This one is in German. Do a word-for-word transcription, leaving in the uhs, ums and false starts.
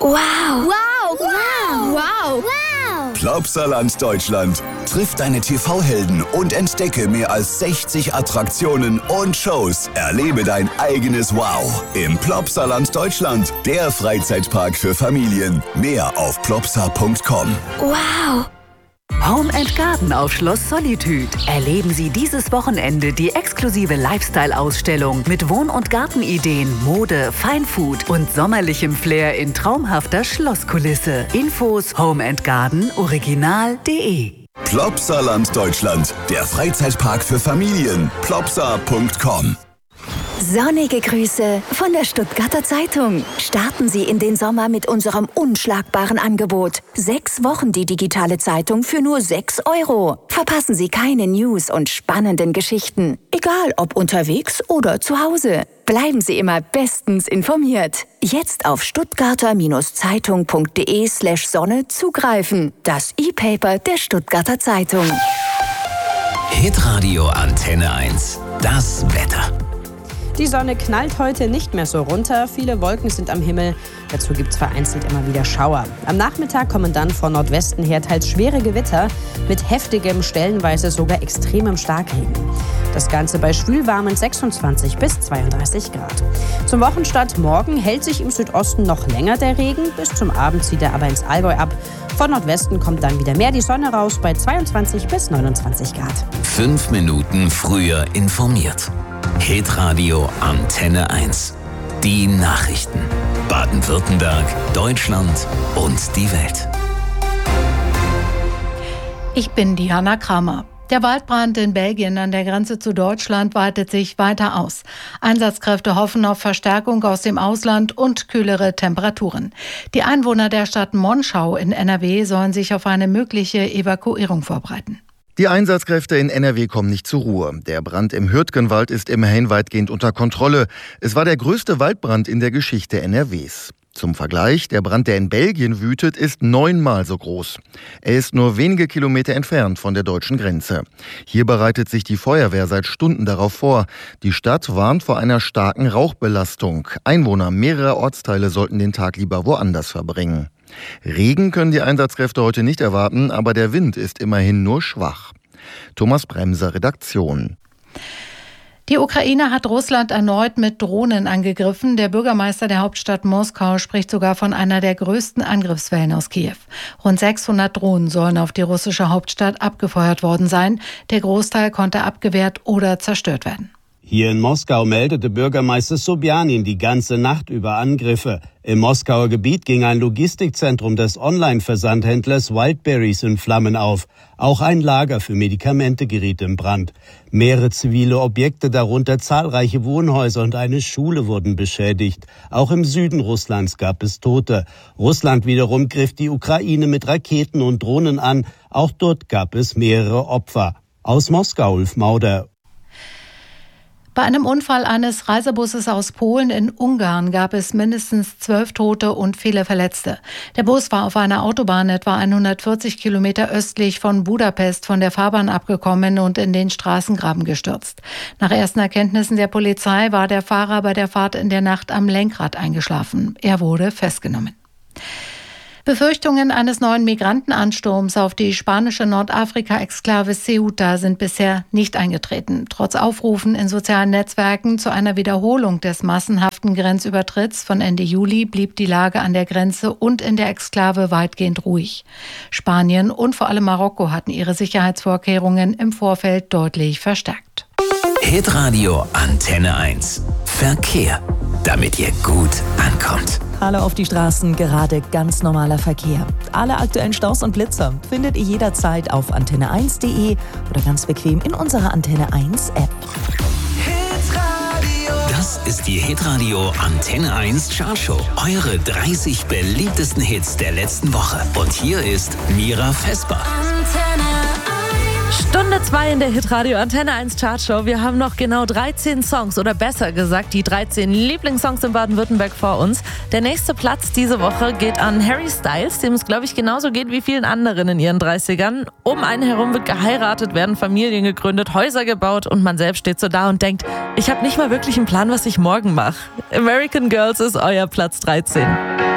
Wow. Wow. Wow. Wow. Wow. Plopsaland Deutschland. Triff deine T V-Helden und entdecke mehr als sechzig Attraktionen und Shows. Erlebe dein eigenes Wow im Plopsaland Deutschland, der Freizeitpark für Familien. Mehr auf plopsa punkt com. Wow. Home and Garden auf Schloss Solitude. Erleben Sie dieses Wochenende die exklusive Lifestyle-Ausstellung mit Wohn- und Gartenideen, Mode, Feinfood und sommerlichem Flair in traumhafter Schlosskulisse. Infos home and garden original punkt de. Plopsaland Deutschland, der Freizeitpark für Familien. plopsa punkt com. Sonnige Grüße von der Stuttgarter Zeitung. Starten Sie in den Sommer mit unserem unschlagbaren Angebot. Sechs Wochen die digitale Zeitung für nur sechs Euro. Verpassen Sie keine News und spannenden Geschichten. Egal ob unterwegs oder zu Hause. Bleiben Sie immer bestens informiert. Jetzt auf stuttgarter-zeitung punkt de slash Sonne zugreifen. Das E-Paper der Stuttgarter Zeitung. Hitradio Antenne eins. Das Wetter. Die Sonne knallt heute nicht mehr so runter. Viele Wolken sind am Himmel. Dazu gibt es vereinzelt immer wieder Schauer. Am Nachmittag kommen dann von Nordwesten her teils schwere Gewitter mit heftigem, stellenweise sogar extremem Starkregen. Das Ganze bei schwülwarmen sechsundzwanzig bis zweiunddreißig Grad. Zum Wochenstart morgen hält sich im Südosten noch länger der Regen. Bis zum Abend zieht er aber ins Allgäu ab. Von Nordwesten kommt dann wieder mehr die Sonne raus bei zweiundzwanzig bis neunundzwanzig Grad. Fünf Minuten früher informiert. Hitradio Antenne eins. Die Nachrichten. Baden-Württemberg, Deutschland und die Welt. Ich bin Diana Kramer. Der Waldbrand in Belgien an der Grenze zu Deutschland weitet sich weiter aus. Einsatzkräfte hoffen auf Verstärkung aus dem Ausland und kühlere Temperaturen. Die Einwohner der Stadt Monschau in N R W sollen sich auf eine mögliche Evakuierung vorbereiten. Die Einsatzkräfte in N R W kommen nicht zur Ruhe. Der Brand im Hürtgenwald ist immerhin weitgehend unter Kontrolle. Es war der größte Waldbrand in der Geschichte N R Ws. Zum Vergleich, der Brand, der in Belgien wütet, ist neunmal so groß. Er ist nur wenige Kilometer entfernt von der deutschen Grenze. Hier bereitet sich die Feuerwehr seit Stunden darauf vor. Die Stadt warnt vor einer starken Rauchbelastung. Einwohner mehrerer Ortsteile sollten den Tag lieber woanders verbringen. Regen können die Einsatzkräfte heute nicht erwarten, aber der Wind ist immerhin nur schwach. Thomas Bremser, Redaktion. Die Ukraine hat Russland erneut mit Drohnen angegriffen. Der Bürgermeister der Hauptstadt Moskau spricht sogar von einer der größten Angriffswellen aus Kiew. Rund sechshundert Drohnen sollen auf die russische Hauptstadt abgefeuert worden sein. Der Großteil konnte abgewehrt oder zerstört werden. Hier in Moskau meldete Bürgermeister Sobjanin die ganze Nacht über Angriffe. Im Moskauer Gebiet ging ein Logistikzentrum des Online-Versandhändlers Wildberries in Flammen auf. Auch ein Lager für Medikamente geriet in Brand. Mehrere zivile Objekte, darunter zahlreiche Wohnhäuser und eine Schule, wurden beschädigt. Auch im Süden Russlands gab es Tote. Russland wiederum griff die Ukraine mit Raketen und Drohnen an. Auch dort gab es mehrere Opfer. Aus Moskau, Ulf Mauder. Bei einem Unfall eines Reisebusses aus Polen in Ungarn gab es mindestens zwölf Tote und viele Verletzte. Der Bus war auf einer Autobahn etwa hundertvierzig Kilometer östlich von Budapest von der Fahrbahn abgekommen und in den Straßengraben gestürzt. Nach ersten Erkenntnissen der Polizei war der Fahrer bei der Fahrt in der Nacht am Lenkrad eingeschlafen. Er wurde festgenommen. Befürchtungen eines neuen Migrantenansturms auf die spanische Nordafrika-Exklave Ceuta sind bisher nicht eingetreten. Trotz Aufrufen in sozialen Netzwerken zu einer Wiederholung des massenhaften Grenzübertritts von Ende Juli blieb die Lage an der Grenze und in der Exklave weitgehend ruhig. Spanien und vor allem Marokko hatten ihre Sicherheitsvorkehrungen im Vorfeld deutlich verstärkt. Hitradio Antenne eins. Verkehr, damit ihr gut ankommt. Hallo auf die Straßen, gerade ganz normaler Verkehr. Alle aktuellen Staus und Blitzer findet ihr jederzeit auf antenne eins punkt de oder ganz bequem in unserer Antenne eins App. Das ist die Hitradio Antenne eins Chartshow. Eure dreißig beliebtesten Hits der letzten Woche. Und hier ist Mira Vesper. Stunde zwei in der Hitradio Antenne eins Chartshow. Wir haben noch genau dreizehn Songs oder besser gesagt die dreizehn Lieblingssongs in Baden-Württemberg vor uns. Der nächste Platz diese Woche geht an Harry Styles, dem es glaube ich genauso geht wie vielen anderen in ihren dreißigern. Um einen herum wird geheiratet, werden Familien gegründet, Häuser gebaut und man selbst steht so da und denkt, ich habe nicht mal wirklich einen Plan, was ich morgen mache. American Girls ist euer Platz dreizehn.